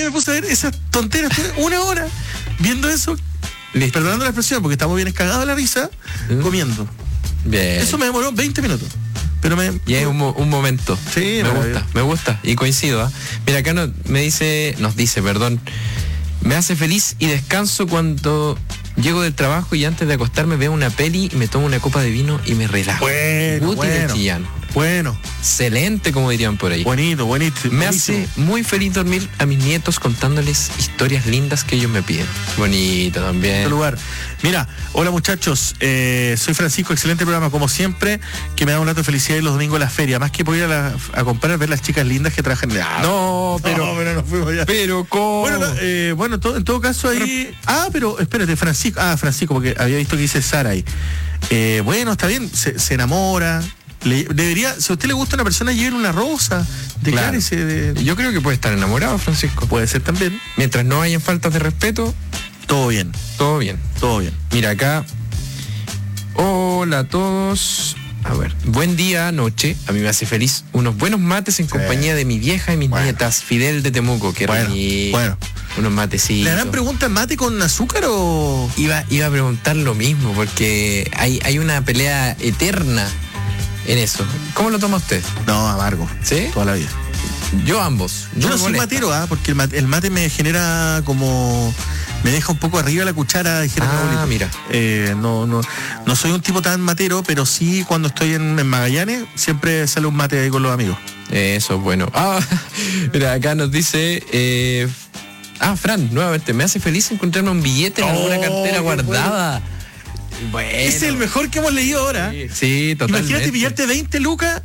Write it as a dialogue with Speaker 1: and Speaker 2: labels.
Speaker 1: me puse a ver esas tonteras, estuve 1 hora viendo eso, perdonando la expresión, porque estamos bien cagados de la risa, comiendo.
Speaker 2: Bien.
Speaker 1: Eso me demoró 20 minutos. Pero
Speaker 2: y es un momento.
Speaker 1: Sí,
Speaker 2: me gusta. Y coincido, ¿eh? Mira, acá nos dice, me hace feliz y descanso cuando llego del trabajo y antes de acostarme veo una peli y me tomo una copa de vino y me relajo.
Speaker 1: Bueno.
Speaker 2: Excelente, como dirían por ahí.
Speaker 1: Bonito.
Speaker 2: Me hace muy feliz dormir a mis nietos contándoles historias lindas que ellos me piden. Bonito también.
Speaker 1: En lugar. Mira, hola muchachos, soy Francisco, excelente programa como siempre, que me da un rato de felicidad ir los domingos a la feria, más que por ir a comprar, ver las chicas lindas que trabajan.
Speaker 2: Pero
Speaker 1: no fuimos ya.
Speaker 2: Pero ¿cómo?
Speaker 1: Bueno, en todo caso ahí. Pero espérate, Francisco, porque había visto que dice Sara ahí. Bueno, está bien, se enamora. Debería, si a usted le gusta una persona, lleve una rosa, declárese.
Speaker 2: Yo creo que puede estar enamorado, Francisco.
Speaker 1: Puede ser también.
Speaker 2: Mientras no hayan faltas de respeto,
Speaker 1: todo bien.
Speaker 2: Mira acá. Hola a todos. A ver, buen día, noche. A mí me hace feliz unos buenos mates en compañía de mi vieja y mis nietas. Fidel de Temuco, que
Speaker 1: bueno.
Speaker 2: Unos matecitos.
Speaker 1: ¿Le harán preguntas mate con azúcar o...?
Speaker 2: Iba a preguntar lo mismo, porque hay una pelea eterna en eso. ¿Cómo lo toma usted?
Speaker 1: No, amargo.
Speaker 2: ¿Sí?
Speaker 1: Toda la vida.
Speaker 2: Yo ambos.
Speaker 1: Yo no soy matero, porque el mate me genera como... Me deja un poco arriba la cuchara, dijera
Speaker 2: mira.
Speaker 1: No soy un tipo tan matero, pero sí cuando estoy en Magallanes, siempre sale un mate ahí con los amigos.
Speaker 2: Eso, bueno. Mira, acá nos dice... Fran, nuevamente, me hace feliz encontrarme un billete en alguna cartera guardada.
Speaker 1: Bueno. Es el mejor que hemos leído ahora.
Speaker 2: Sí, totalmente.
Speaker 1: Imagínate pillarte 20 lucas